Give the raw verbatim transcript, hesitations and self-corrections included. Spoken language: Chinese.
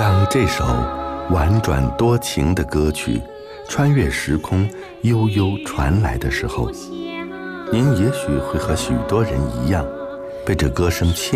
当这首婉转多情的歌曲穿越时空悠悠传来的时候，您也许会和许多人一样，被这歌声牵